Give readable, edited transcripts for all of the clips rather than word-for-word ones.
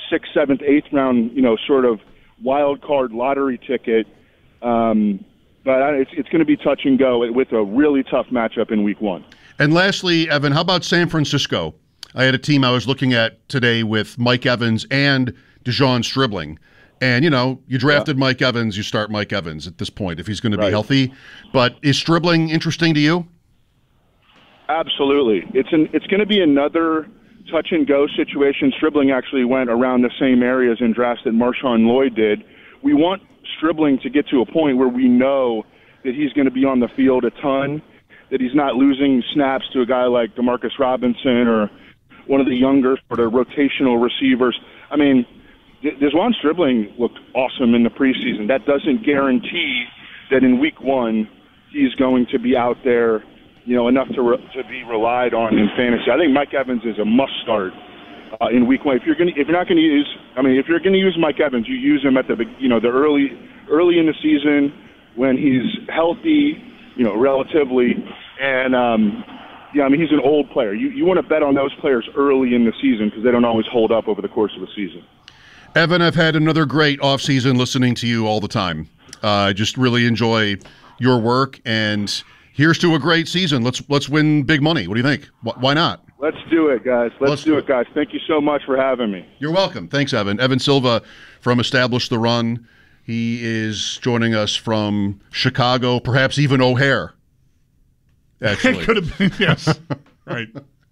6th, 7th, 8th round, sort of wild card lottery ticket. But it's going to be touch and go with a really tough matchup in week 1. And lastly, Evan, how about San Francisco? I had a team I was looking at today with Mike Evans and DeJon Stribling. And, you drafted Mike Evans, you start Mike Evans at this point if he's going to be healthy. But is Stribling interesting to you? Absolutely. It's going to be another touch-and-go situation. Stribling actually went around the same areas in drafts that Marshawn Lloyd did. We want Stribling to get to a point where we know that he's going to be on the field a ton, that he's not losing snaps to a guy like Demarcus Robinson or one of the younger sort of rotational receivers. I mean, DeJon Stribling looked awesome in the preseason. That doesn't guarantee that in week 1 he's going to be out there, enough to be relied on in fantasy. I think Mike Evans is a must start in week 1. If you're not going to use Mike Evans, you use him at the early in the season when he's healthy, relatively, and he's an old player. You want to bet on those players early in the season because they don't always hold up over the course of the season. Evan, I've had another great offseason listening to you all the time. I just really enjoy your work, and here's to a great season. Let's win big money. What do you think? Why not? Let's do it, guys. Let's do it, guys. Thank you so much for having me. You're welcome. Thanks, Evan. Evan Silva from Establish the Run. He is joining us from Chicago, perhaps even O'Hare. Actually. It could have been, yes. Right.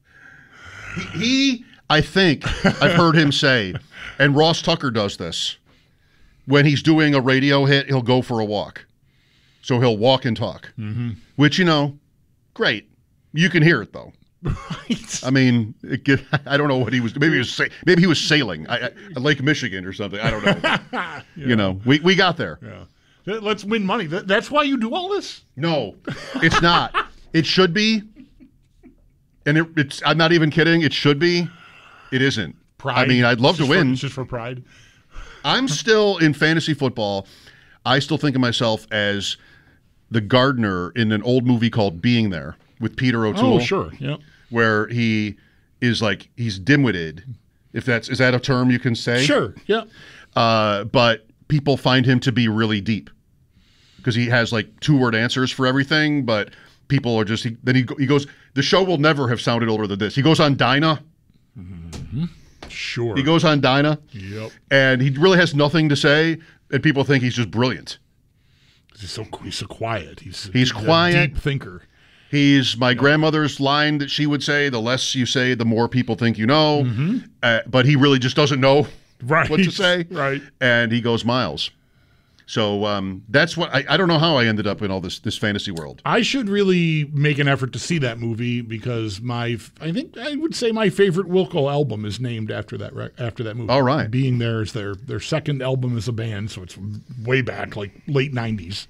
I think I've heard him say, and Ross Tucker does this, when he's doing a radio hit, he'll go for a walk. So he'll walk and talk, which, great. You can hear it, though. Right. I mean, I don't know what he was doing. Maybe he was sailing at Lake Michigan or something. I don't know. We got there. Yeah. Let's win money. That's why you do all this? No, it's not. It should be. And it's. I'm not even kidding. It should be. It isn't. Pride. I mean, I'd love to win. It's just for pride. I'm still in fantasy football. I still think of myself as the gardener in an old movie called Being There with Peter O'Toole. Oh, sure. Yeah. Where he is he's dim-witted. Is that a term you can say? Sure. Yeah. But people find him to be really deep because he has 2-word answers for everything. But people are just then he goes. The show will never have sounded older than this. He goes on Dinah. Mm-hmm. Sure. He goes on Dinah. Yep. And he really has nothing to say, and people think he's just brilliant. He's so quiet. He's quiet. A deep thinker. He's my grandmother's line that she would say, the less you say, the more people think you know. Mm-hmm. But he really just doesn't know what to say. Right. And he goes miles. So that's what I don't know how I ended up in all this fantasy world. I should really make an effort to see that movie because I think I would say my favorite Wilco album is named after that movie. All right. Being There is their second album as a band, so it's way back, late 90s.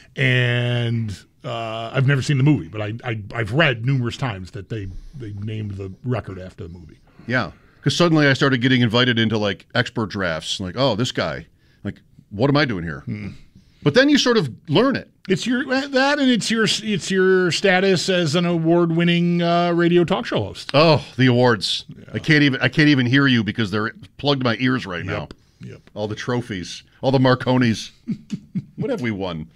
And I've never seen the movie, but I've read numerous times that they named the record after the movie. Yeah, because suddenly I started getting invited into expert drafts. Oh, this guy. What am I doing here? But then you sort of learn it. It's your status as an award-winning radio talk show host. Oh, the awards! Yeah. I can't even hear you because they're plugged to my ears right now. Yep. All the trophies, all the Marconis. What have we won?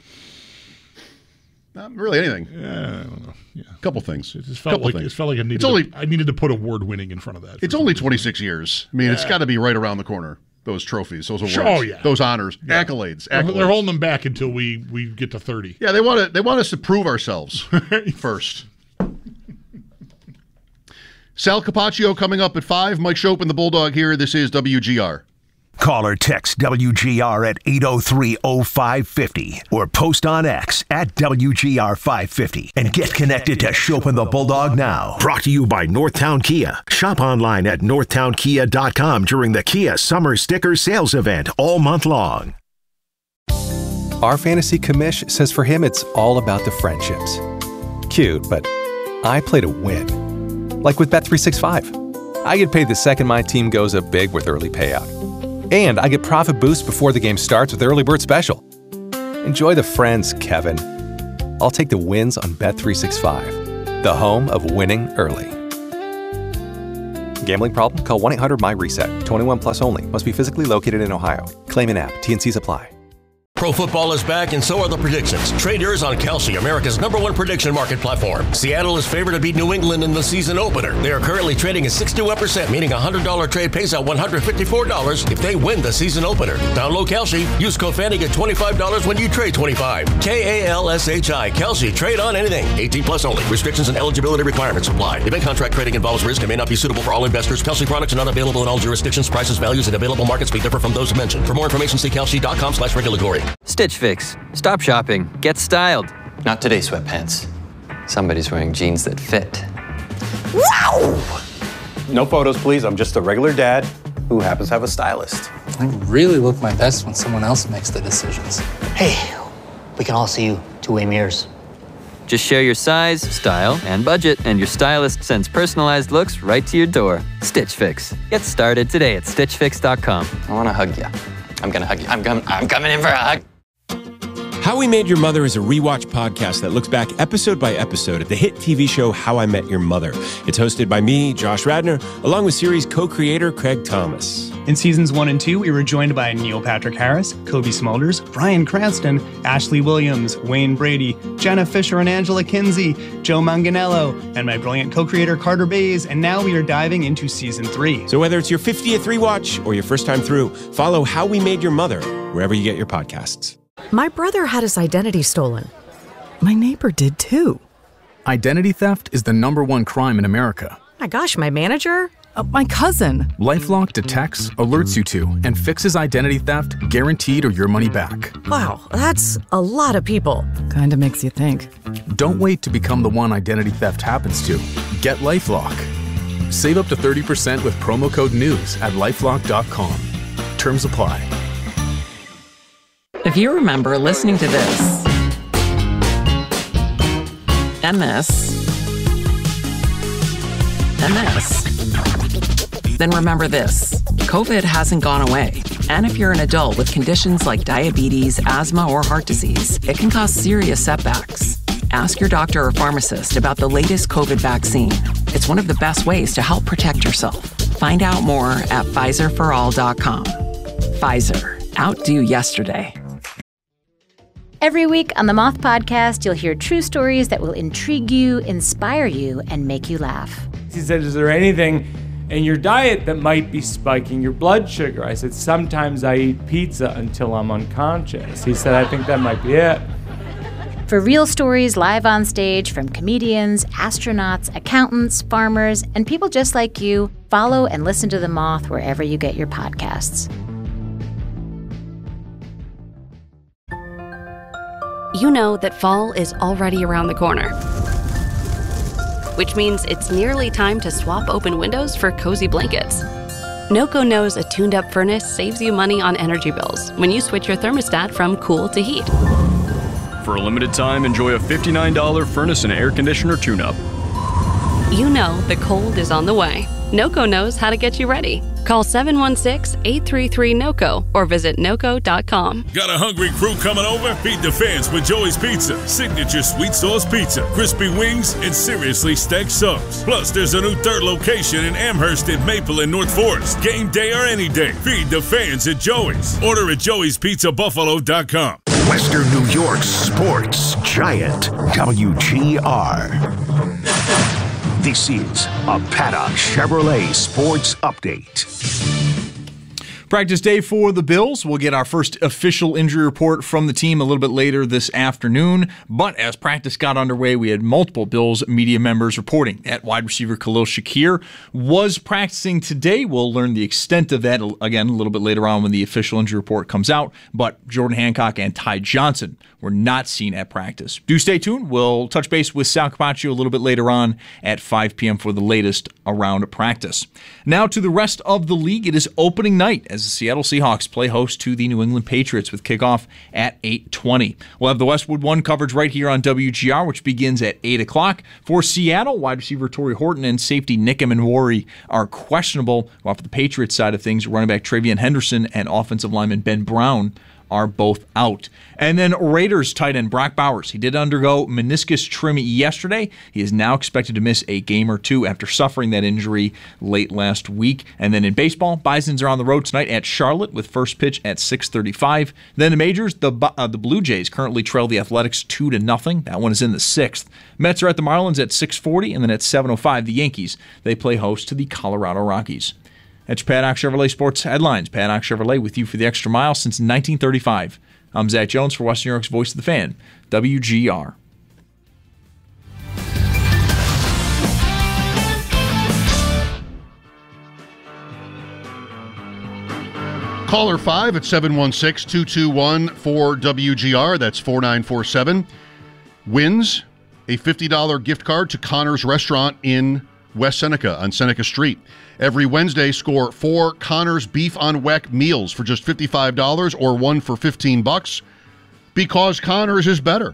Not really anything. Yeah, I don't know. Yeah. A couple things. It just felt like I needed to put award-winning in front of that. It's only 26 years. I mean, It's got to be right around the corner. Those trophies, those awards, those honors, accolades. They're holding them back until we get to 30. Yeah, they want us to prove ourselves first. Sal Capaccio coming up at 5. Mike Schopp and the Bulldog here. This is WGR. Call or text WGR at 803-0550 or post on X at WGR550 and get connected to Schopp and the Bulldog now. Brought to you by Northtown Kia. Shop online at northtownkia.com during the Kia Summer Sticker Sales Event all month long. Our fantasy commish says for him it's all about the friendships. Cute, but I play to win. Like with Bet365. I get paid the second my team goes up big with early payout. And I get profit boost before the game starts with Early Bird Special. Enjoy the friends, Kevin. I'll take the wins on Bet365, the home of winning early. Gambling problem? Call 1-800-MY-RESET. 21 plus only. Must be physically located in Ohio. Claim an app. T&Cs apply. Pro football is back, and so are the predictions. Trade yours on Kalshi, America's #1 prediction market platform. Seattle is favored to beat New England in the season opener. They are currently trading at 61%, meaning a $100 trade pays out $154 if they win the season opener. Download Kalshi. Use code FANNY, get $25 when you trade $25. KALSHI. Kalshi. Trade on anything. 18 plus only. Restrictions and eligibility requirements apply. Event contract trading involves risk and may not be suitable for all investors. Kalshi products are not available in all jurisdictions. Prices, values, and available markets may differ from those mentioned. For more information, see kalshi.com/regulatory. Stitch Fix. Stop shopping. Get styled. Not today, sweatpants. Somebody's wearing jeans that fit. Wow! No photos, please. I'm just a regular dad who happens to have a stylist. I really look my best when someone else makes the decisions. Hey, we can all see you two-way mirrors. Just share your size, style, and budget, and your stylist sends personalized looks right to your door. Stitch Fix. Get started today at StitchFix.com. I want to hug you. I'm going to hug you. I'm coming in for a hug. How We Made Your Mother is a rewatch podcast that looks back episode by episode at the hit TV show How I Met Your Mother. It's hosted by me, Josh Radnor, along with series co-creator Craig Thomas. In seasons 1 and 2, we were joined by Neil Patrick Harris, Kobe Smulders, Bryan Cranston, Ashley Williams, Wayne Brady, Jenna Fisher and Angela Kinsey, Joe Manganiello, and my brilliant co-creator Carter Bays, and now we are diving into season 3. So whether it's your 50th rewatch or your first time through, follow How We Made Your Mother wherever you get your podcasts. My brother had his identity stolen. My neighbor did too. Identity theft is the #1 crime in America. My gosh, my manager? My cousin. LifeLock detects, alerts you to, and fixes identity theft guaranteed or your money back. Wow, that's a lot of people. Kinda makes you think. Don't wait to become the one identity theft happens to. Get LifeLock. Save up to 30% with promo code NEWS at LifeLock.com. Terms apply. If you remember listening to this, and this, then remember this. COVID hasn't gone away. And if you're an adult with conditions like diabetes, asthma, or heart disease, it can cause serious setbacks. Ask your doctor or pharmacist about the latest COVID vaccine. It's one of the best ways to help protect yourself. Find out more at PfizerForAll.com. Pfizer. Outdo yesterday. Every week on the Moth Podcast, you'll hear true stories that will intrigue you, inspire you, and make you laugh. He said, is there anything in your diet that might be spiking your blood sugar? I said, sometimes I eat pizza until I'm unconscious. He said, I think that might be it. For real stories live on stage from comedians, astronauts, accountants, farmers, and people just like you, follow and listen to The Moth wherever you get your podcasts. You know that fall is already around the corner, which means it's nearly time to swap open windows for cozy blankets. NOCO knows a tuned-up furnace saves you money on energy bills when you switch your thermostat from cool to heat. For a limited time, enjoy a $59 furnace and air conditioner tune-up. You know the cold is on the way. NOCO knows how to get you ready. Call 716-833-NOCO or visit NOCO.com. Got a hungry crew coming over? Feed the fans with Joey's Pizza. Signature sweet sauce pizza, crispy wings, and seriously stacked subs. Plus, there's a new third location in Amherst and Maple and North Forest. Game day or any day. Feed the fans at Joey's. Order at joeyspizzabuffalo.com. Western New York's sports giant, WGR. This is a Paddock Chevrolet Sports Update. Practice day for the Bills. We'll get our first official injury report from the team a little bit later this afternoon. But as practice got underway, we had multiple Bills media members reporting that wide receiver Khalil Shakir was practicing today. We'll learn the extent of that again a little bit later on when the official injury report comes out. But Jordan Hancock and Ty Johnson were not seen at practice. Do stay tuned. We'll touch base with Sal Capaccio a little bit later on at 5 p.m. for the latest around practice. Now to the rest of the league. It is opening night as the Seattle Seahawks play host to the New England Patriots with kickoff at 8:20. We'll have the Westwood One coverage right here on WGR, which begins at 8 o'clock. For Seattle, wide receiver Torrey Horton and safety Nick Emanwari are questionable. While for the Patriots side of things, running back Travion Henderson and offensive lineman Ben Brown are both out. And then Raiders tight end Brock Bowers. He did undergo meniscus trim yesterday. He is now expected to miss a game or two after suffering that injury late last week. And then in baseball, Bisons are on the road tonight at Charlotte with first pitch at 6:35. Then the majors, the Blue Jays currently trail the Athletics 2-0. That one is in the 6th. Mets are at the Marlins at 6:40, and then at 7:05, the Yankees. They play host to the Colorado Rockies. That's your Paddock Chevrolet Sports Headlines. Paddock Chevrolet with you for the extra mile since 1935. I'm Zach Jones for Western New York's Voice of the Fan, WGR. Caller 5 at 716-221-4WGR. That's 4947. Wins a $50 gift card to Connor's Restaurant in West Seneca on Seneca Street. Every Wednesday, score 4 Connor's Beef on Weck meals for just $55 or one for $15 because Connor's is better.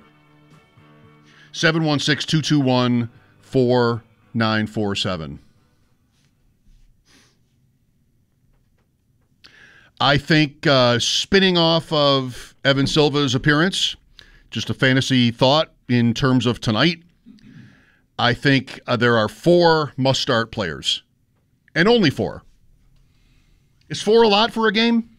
716-221-4947. I think spinning off of Evan Silva's appearance, just a fantasy thought in terms of tonight, I think there are 4 must-start players, and only 4. Is 4 a lot for a game?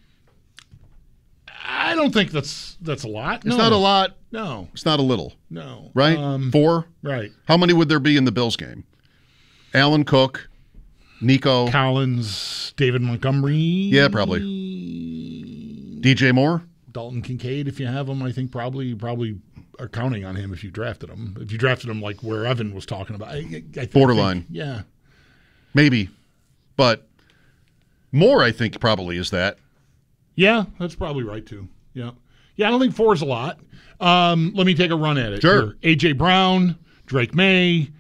I don't think that's a lot. It's not a lot. No. It's not a little. No. Right? 4? Right. How many would there be in the Bills game? Allen Cook, Nico. Collins, David Montgomery. Yeah, probably. DJ Moore? Dalton Kincaid, if you have him, I think probably are counting on him if you drafted him. If you drafted him like where Evan was talking about. I think, borderline. Yeah. Maybe. But Moore, I think, probably is that. Yeah, that's probably right, too. Yeah. Yeah, I don't think 4 is a lot. Let me take a run at it. Sure. Here. A.J. Brown, Drake May,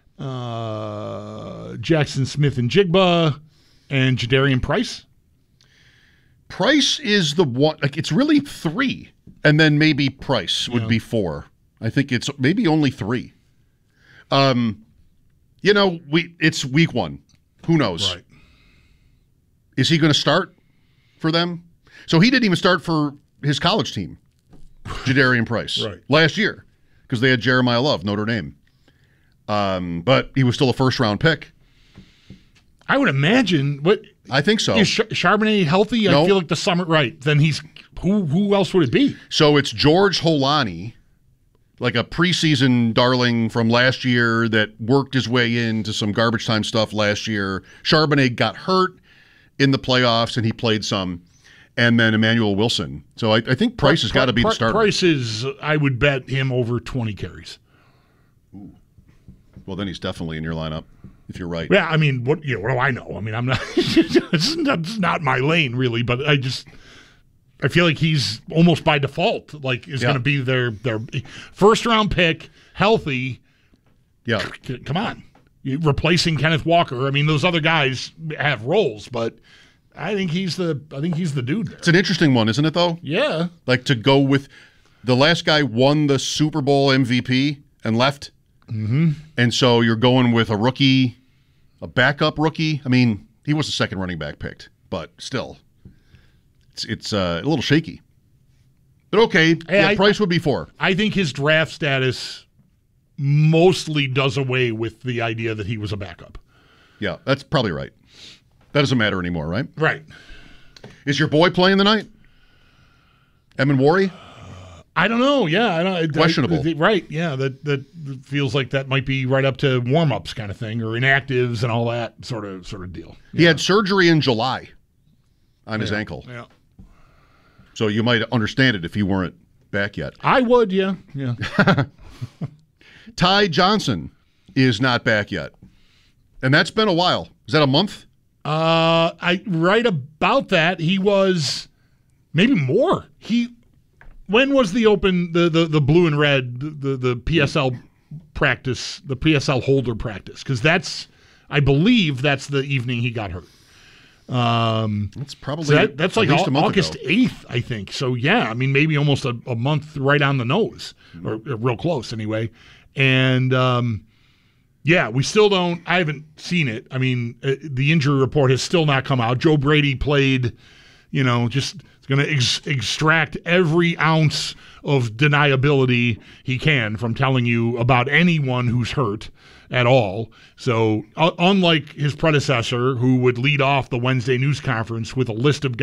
Jackson Smith and Jigba, and Jadarian Price. Price is the one. Like, it's really 3. And then maybe Price would be 4. I think it's maybe only 3. It's week 1. Who knows? Right. Is he going to start for them? So he didn't even start for his college team, Jadarian Price, right. last year because they had Jeremiah Love, Notre Dame. But he was still a first-round pick. I would imagine. I think so. Is Charbonnet healthy? No. I feel like the summer. Right. Then he's who else would it be? So it's George Holani, like a preseason darling from last year that worked his way into some garbage time stuff last year. Charbonnet got hurt in the playoffs, and he played some. And then Emmanuel Wilson. So I think Price has got to be the starter. Price is, I would bet him over 20 carries. Ooh. Well, then he's definitely in your lineup, if you're right. Yeah, I mean, what do I know? I mean, I'm not. It's not my lane, really. But I feel like he's almost by default, like is going to be their first round pick, healthy. Yeah, come on, replacing Kenneth Walker. I mean, those other guys have roles, but I think he's the dude there. It's an interesting one, isn't it? Though. Yeah. Like to go with the last guy won the Super Bowl MVP and left. Mm-hmm. And so you're going with a rookie, a backup rookie. I mean, he was the second running back picked, but still, it's a little shaky. But okay, Price would be 4. I think his draft status mostly does away with the idea that he was a backup. Yeah, that's probably right. That doesn't matter anymore, right? Right. Is your boy playing tonight? Emin Wari? I don't know. Yeah, I don't. Questionable. Right. Yeah, that feels like that might be right up to warm-ups kind of thing, or inactives and all that sort of deal. He had surgery in July on his ankle. Yeah. So you might understand it if he weren't back yet. I would. Yeah. Ty Johnson is not back yet, and that's been a while. Is that a month? I right about that. He was maybe more. When was the open the blue and red the PSL practice, the PSL holder practice? Because I believe that's the evening he got hurt. That's probably that's like August 8th, I think. So yeah, I mean maybe almost a month right on the nose, or real close anyway. And yeah, we still don't. I haven't seen it. I mean, the injury report has still not come out. Joe Brady played, just going to extract every ounce of deniability he can from telling you about anyone who's hurt at all. So unlike his predecessor, who would lead off the Wednesday news conference with a list of